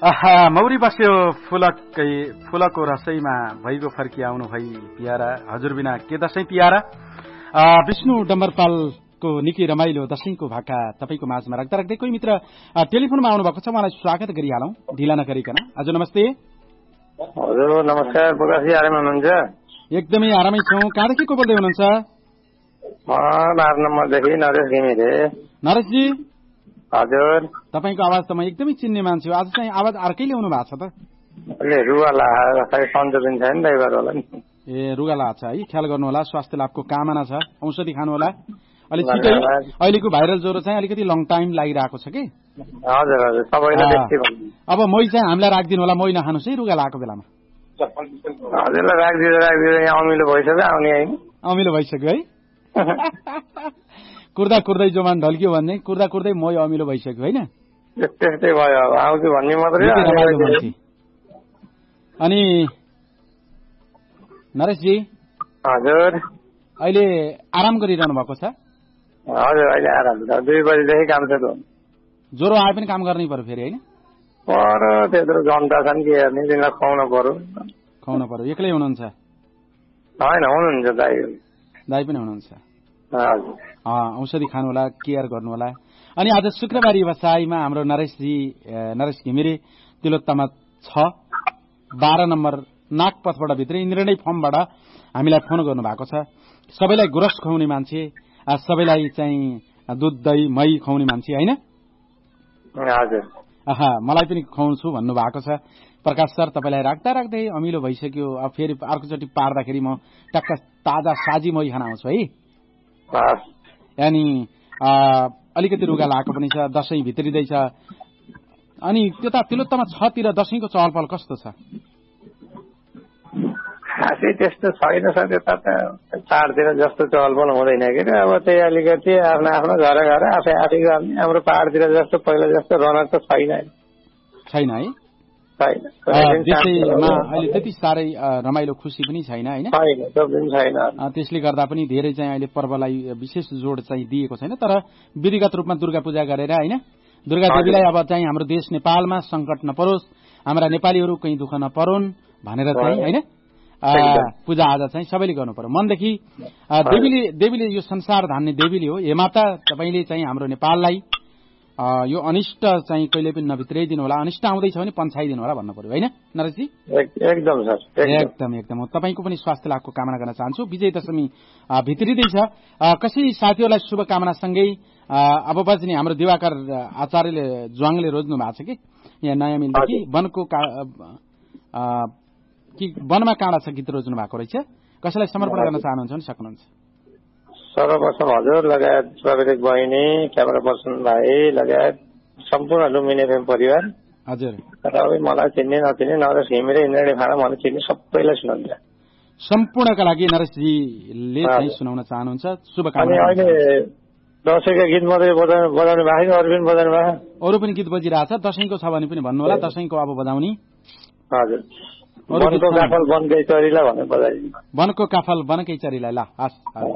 मौरी बस्यो फुलको रसैमा भइगो फर्की आउनु भई पियारा हजुर बिना के दशैं पियारा। विष्णु डम्बरपालको निकै रमाइलो दशैंको भाका तपाईको माझमा राख्दा राख्दै कोही मित्र टेलिफोनमा आउनु भएको छ, उहाँलाई स्वागत गरिहालौं ढिला नगरिकन। हजुर नमस्ते। हजुर नमस्कार, प्रकाशजी आराम हुनुहुन्छ? एकदमै आरामै छौं। कहाँदेखि को बोल्दै हुनुहुन्छ? 12 नम्बरदेखि नरेश घिमिरे। नरेशजी हजुर, तपाईको आवाज त म एकदमै चिन्ने मान्छे हो, आज चाहिँ आवाज अर्कै ल्याउनु भएको छ त। अहिले रुवाला सन्चो पनि छैन ड्राइभर होला नि। ए रुगाला छ है, ख्याल गर्नु होला, स्वास्थ्य लाभको कामना छ, औषधि खानु होला। अलि छिटै अहिलेको भाइरल ज्वरो चाहिँ अलिकति लङ टाइम लागिरहेको छ कि। हजुर हजुर, सबैले देखि अब मै चाहिँ हामीलाई राखिदिनु होला, मै नखानुस् है रुगाला आएको बेलामा। हजुरलाई राखिदिँदा यहाँ अमिलो भइसक्यो, आउने होइन अमिलो भइसक्यो है। कुर्दा कुर्दै जोमान ढल्क्यो भन्ने, कुर्दा कुर्दै मै अमिलो भइसक्यो होइन। त्यस्तै भयो, अब आउँछु भन्ने मात्रै। अनि नरेशजी हजुर अहिले आराम गरिरहनु भएको छ? हजुर अहिले आराम छ, 2 बजीदेखि काम छ। ज्वरो आए पनि काम गर्नै पर्यो फेरि होइन? पर त्यत्रो जनता छन् कि हेर्ने, तिनीलाई खुवाउनु पर्यो। एक्लै हुनुहुन्छ? होइन, हुनुहुन्छ दाइ पनि हुनुहुन्छ। हजुर, औषधि खानु होला, केयर गर्नु होला। अनि आज शुक्रबार व्यवसायमा हाम्रो नरेश घिमिरे तिलोत्तमा छ, 12 नम्बर नागपथबाट भित्र इन्द्रणी फर्मबाट हामीलाई फोन गर्नु भएको छ। सबैलाई गुरस खुवाउने मान्छे, सबैलाई चाहिँ दुध दही मही खुवाउने मान्छे होइन? हजुर, मलाई पनि खुवाउँछु भन्नु भएको छ। प्रकाश सर, तपाईँलाई राख्दा राख्दै अमिलो भइसक्यो, अब फेरि अर्कोचोटि पार्दाखेरि म टक्क ताजा साजी मही खान आउँछु है। अनि अलिकति रुगा लागेको पनि छ, दशैं भित्रिँदैछ। अनि त्यता तिलोत्तमा छतिर दशैंको चहलपहल कस्तो छ? खासै त्यस्तो छैन सर, त्यता त चाडतिर जस्तो चहलपहल हुँदैन कि। अब त्यही अलिकति आफ्नो आफ्नो घर आफै गर्ने। हाम्रो पहाडतिर जस्तो पहिला जस्तो रौनक त छैन है। देशैमा अहिले त्यति साह्रै रमाइलो खुसी पनि छैन होइन? त्यसले गर्दा पनि धेरै चाहिँ अहिले पर्वलाई विशेष जोड चाहिँ दिएको छैन। तर विधिगत रूपमा दुर्गा पूजा गरेर होइन, दुर्गा देवीलाई अब चाहिँ हाम्रो देश नेपालमा संकट नपरोस्, हाम्रा नेपालीहरू कहीँ दुःख नपरोन् भनेर चाहिँ होइन पूजा आजा चाहिँ सबैले गर्नु पर्यो मनदेखि। देवीले यो संसार धान्ने देवीले हो। हे माता, तपाईले चाहिँ हाम्रो नेपाललाई यो अनिष्ट चाहिँ कहिले पनि नभित्राइदिनु होला, अनिष्ट आउँदैछ भने पन्छाइदिनु होला भन्नु पर्यो होइन नरेशजी? एकदम सर, एकदम। तपाईको पनि स्वास्थ्य लाभको कामना गर्न चाहन्छु। विजय दशमी भित्रिँदैछ, कसै साथीहरूलाई शुभकामना सँगै अब बज्ने हाम्रो दिवाकर आचार्यले ज्वाङले रोज्नु भएको छ कि यहाँ नयाँ मिलदेखि वनमा काँडा छ गीत रोज्नु भएको रहेछ। कसैलाई समर्पण गर्न चाहनुहुन्छ भने सक्नुहुन्छ। सर्वप्रथम हजुर लगायत प्रविधिक बहिनी, क्यामेरा पर्सन भाइ लगायत सम्पूर्ण लुम्बिनी एफएम परिवार। हजुर, तपाईँ मलाई चिन्ने नचिन्ने, नरेश घिमिरे इन्द्रणी फाँडा मलाई चिन्ने सबैलाई सुनाउँछ। सम्पूर्णका लागि नरेशजीले चाहिँ सुनाउन चाहनुहुन्छ शुभकामना। अहिले दशैंको गीत मात्रै बजाउनु भएको, अरू पनि बजाउनु भएको? अरू पनि गीत बजिरहेछ। दशैंको छ भने पनि भन्नु होला, दशैंको अब बजाउने। हजुर, वनको काफल वनकै चरीलाई भनेर बजाइदिनु। वनको काफल वनकै चरीलाई, ल हस्।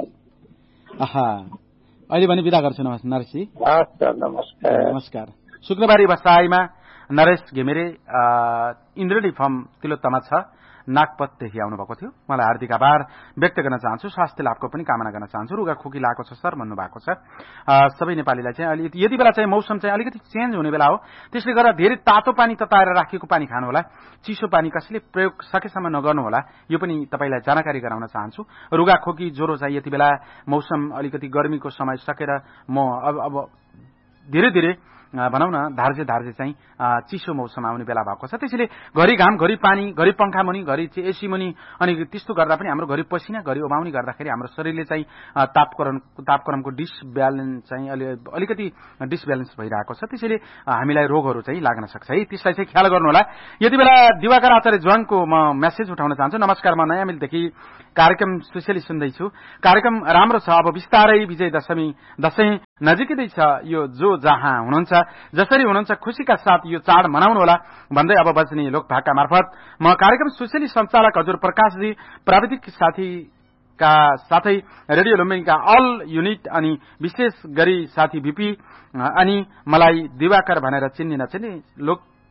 अहिले भने बिदा गर्छु नरेशजी। नमस्कार। शुक्रबार व्यवसायमा नरेश घिमिरे इन्द्रणी फर्म तिलोत्तमा छ, नागपथदेखि आउनु भएको थियो। मलाई हार्दिक आभार व्यक्त गर्न चाहन्छु, स्वास्थ्य लाभको पनि कामना गर्न चाहन्छु। रुगा खोकी लागेको छ सर भन्नु भएको छ। सबै नेपालीलाई चाहिँ अलि यति बेला चाहिँ मौसम चाहिँ अलिकति चेन्ज हुने बेला हो, त्यसले गर्दा धेरै तातो पानी तताएर राखेको पानी खानु होला। चिसो पानी कसैले प्रयोग सकेसम्म नगर्नु होला, यो पनि तपाईलाई जानकारी गराउन चाहन्छु। रुगा खोकी ज्वरो चाहिँ यति बेला मौसम अलिकति गर्मीको समय सकेर म अब धीरे धीरे भनौँ न धार्जे चाहिँ चिसो मौसम आउने बेला भएको छ। त्यसैले घरि घाम, घरि पानी, घरि पंखा मुनि, घरि एसी मुनि, अनि त्यस्तो गर्दा पनि हाम्रो घरि पसिना, घरि ओमाउनी गर्दाखेरि हाम्रो शरीरले चाहिँ तापक्रमको डिसब्यालेन्स चाहिँ अलिकति डिसब्यालेन्स भइरहेको छ। त्यसैले हामीलाई रोगहरू चाहिँ लाग्न सक्छ है, त्यसलाई चाहिँ ख्याल गर्नु होला। यति बेला दिवाकर आचार्य ज्वाङको म मेसेज उठाउन चाहन्छु। नमस्कार, म नयाँ मिलदेखि कार्यक्रम स्पेशली सुन्दैछु। कार्यक्रम राम्रो छ। अब बिस्तारै विजय दशैं नजिकै छ। यो जो जहाँ हुनुहुन्छ, जसरी हुनुहुन्छ खुशीका साथ यो चाड मनाउनु होला भन्दै अब बज्ने लोकभाका मार्फत म कार्यक्रम सुशीली सञ्चालक हजुर प्रकाशजी, प्राविधिक साथीका साथै रेडियो लुम्बिनीका अल युनिट अनि विशेष गरी साथी भिपी अनि मलाई दिवाकर भनेर चिन्ने नचिन्ने लोक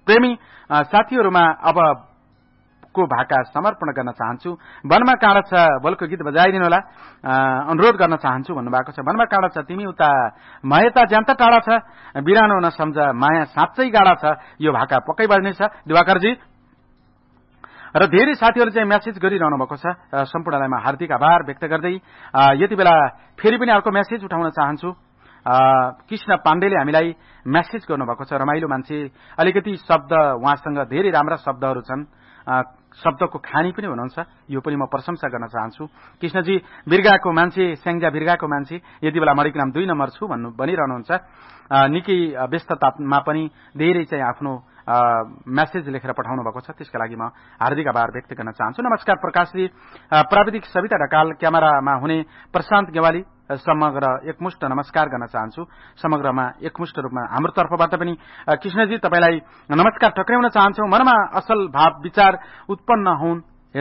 प्रेमी साथीहरूमा अब को भाका समर्पण गर्न चाहन्छु। वनमा काँडा छ बोलको गीत बजाइदिनु होला, अनुरोध गर्न चाहन्छु भन्नुभएको छ। वनमा काँडा छ तिमी उता मयता ज्यान्त टाढा छ, बिरानो नसम्झ माया साँच्चै गाडा छ, यो भाका पक्कै बज्नेछ दिवाकरजी। र धेरै साथीहरू चाहिँ मेसेज गरिरहनु भएको छ, सम्पूर्णलाई म हार्दिक आभार व्यक्त गर्दै यति बेला फेरि पनि अर्को मेसेज उठाउन चाहन्छु। कृष्ण पाण्डेले हामीलाई मेसेज गर्नुभएको छ, रमाइलो मान्छे, अलिकति शब्द उहाँसँग धेरै राम्रा शब्दहरू छन्, शब्दको खानी पनि हुनुहुन्छ, यो पनि म प्रशंसा गर्न चाहन्छु। कृष्णजी बिर्गाको मान्छे, स्याङ्जा बिर्गाको मान्छे, यति बेला मणिग्राम 2 नम्बर छु भनिरहनुहुन्छ। निकै व्यस्ततामा पनि धेरै चाहिँ आफ्नो मेसेज लेखेर पठाउनु भएको छ, त्यसका लागि म हार्दिक आभार व्यक्त गर्न चाहन्छु। नमस्कार प्रकाशजी, प्राविधिक सविता ढकाल, क्यामेरामा हुने प्रशान्त गेवाली, समग्र एकमुष्ट नमस्कार गर्न चाहन्छु। समग्रमा एकमुष्ट रूपमा हाम्रो तर्फबाट पनि कृष्णजी तपाईलाई नमस्कार टक्राउन चाहन्छौ। मनमा असल भाव विचार उत्पन्न हुन्,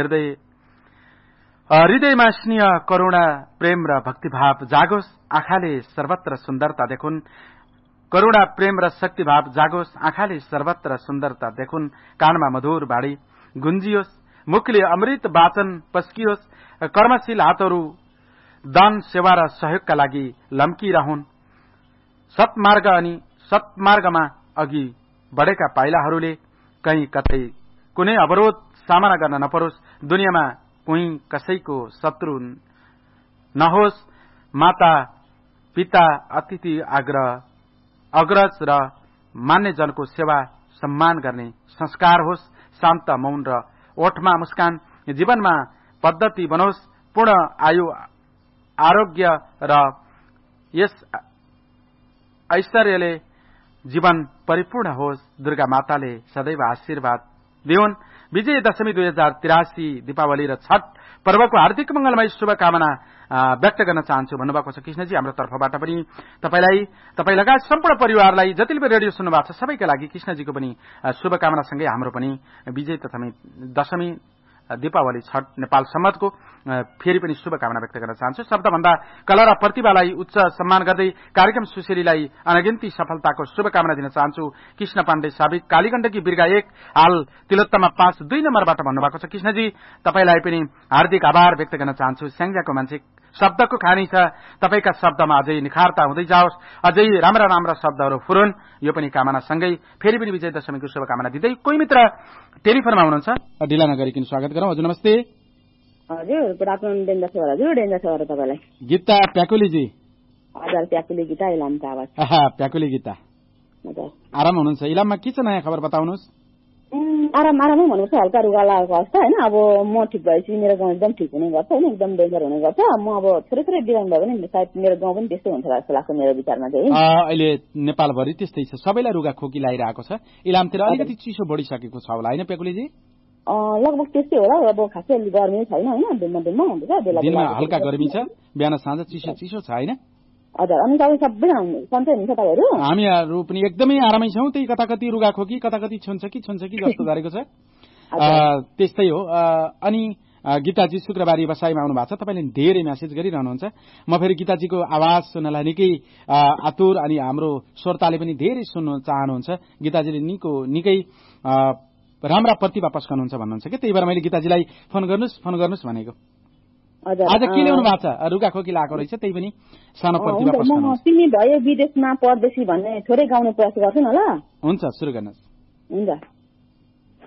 हृदयमा स्नेह करुणा प्रेम र भक्तिभाव जागोस्, आँखाले सर्वत्र सुन्दरता देखुन्, करुणा प्रेम र शक्तिभाव जागोस्, आँखाले सर्वत्र सुन्दरता देखुन्, कानमा मधुर बाणी गुन्जियोस्, मुखले अमृत वाचन पस्कियोस्, कर्मशील हातहरू दान सेवा र सहयोगका लागि लम्किरहुन्, सत्मार्ग अनि सत्मार्गमा अघि बढेका पाइलाहरूले कहीँ कतै कुनै अवरोध सामना गर्न नपरोस्, दुनियाँमा कुनै कसैको शत्रु नहोस्, माता पिता अतिथि अग्रज र मान्यजनको सेवा सम्मान गर्ने संस्कार होस्, शान्त मौन र ओठमा मुस्कान जीवनमा पद्धति बनोस्, पूर्ण आयु आरोग्य र यस ऐश्वर्यले जीवन परिपूर्ण होस्, दुर्गा माताले सदैव आशीर्वाद दिउन्। विजय दशमी 2083 दीपावली र छठ पर्वको हार्दिक मंगलमय शुभकामना व्यक्त गर्न चाहन्छु भन्नुभएको छ कृष्णजी। हाम्रो तर्फबाट पनि तपाईँ लगायत सम्पूर्ण परिवारलाई, जतिले पनि रेडियो सुन्नु भएको छ सबैका लागि कृष्णजीको पनि शुभकामनासँगै हाम्रो पनि विजय तथा दशमी दीपावली छठ नेपाल सम्मतको फेरि पनि शुभकामना व्यक्त गर्न चाहन्छु। शब्दभन्दा कला र प्रतिभालाई उच्च सम्मान गर्दै कार्यक्रम सुशेलीलाई अनगिन्ती सफलताको शुभकामना दिन चाहन्छु। कृष्ण पाण्डे साबिक कालीगण्डकी बिर्गा 1 हाल तिलोत्तमा 5 2 नम्बरबाट भन्नुभएको छ कृष्णजी, तपाईलाई पनि हार्दिक आभार व्यक्त गर्न चाहन्छु। स्याङ्जाको मान्छे शब्दको खानी छ, तपाईका शब्दमा अझै निखारता हुँदै जाओस्, अझै राम्रा राम्रा शब्दहरू फुरुन्, यो पनि कामना सँगै फेरि पनि विजय दशमीको शुभकामना दिँदै कोही मित्र टेलिफोनमा हुनुहुन्छ, ढिला नगरिकन स्वागत गरौँ। हजुर नमस्ते। हजुर गुड आफ्टरनुन डेन्जर सर। हजुर डेन्जर सर तपाईलाई गीता प्याकुलीजी। हजुर प्याकुली गीता इलामको आवाज। प्याकुली गीता हजुर आराम हुनुहुन्छ? इलाममा के छ नयाँ खबर बताउनुहोस्। आरामै भन्नुपर्छ, हल्का रुगा लागेको अवस्था होइन। अब म ठिक भएपछि मेरो गाउँ एकदम ठिक हुने गर्छ होइन, एकदम डेन्जर हुने गर्छ। म अब थोरै थोरै बिरामी भयो भने सायद मेरो गाउँ पनि त्यस्तै हुन्छ जस्तो लाग्छ मेरो विचारमा चाहिँ। अहिले नेपालभरि त्यस्तै छ, सबैलाई रुगा खोकी लागिरहेको छ। इलामतिर अलिकति चिसो बढिसकेको छ होला होइन प्याकुलीजी? लगभग त्यस्तै होला। अब खासै गर्मी छैन होइन, दिनमा हुन्छ, दिनमा हल्का गर्मी छ, बिहान साँझ चिसो छ होइन? हजुर। अनि तपाईँ सबै सन्चै हुनुहुन्छ तपाईँहरू? हामीहरू पनि एकदमै आरामै छौँ। त्यही कता कति रुगा खोकी, कता कति छुन्छ कि जस्तो गरेको छ, त्यस्तै हो। अनि गीताजी शुक्रबारी बसाइमा आउनु भएको छ, तपाईँले धेरै म्यासेज गरिरहनुहुन्छ। म फेरि गीताजीको आवाज सुन्नलाई निकै आतुर, अनि हाम्रो श्रोताले पनि धेरै सुन्नु चाहनुहुन्छ। गीताजीले निकै राम्रा प्रतिभा पस्कनुहुन्छ भन्नुहुन्छ कि, त्यही भएर मैले गीताजीलाई फोन गर्नुहोस् भनेको। आज के ल्याउनु भएको छ? रुगा खोकी लागेको रहेछ, त्यही पनि सानो प्रतिभा पस्कनुहुन्छ। तिमी भयो विदेशमा परदेशी भन्ने थोरै गाउने प्रयास गर्छु न ल। हुन्छ, सुरु गर्नुहोस्। हुन्छ।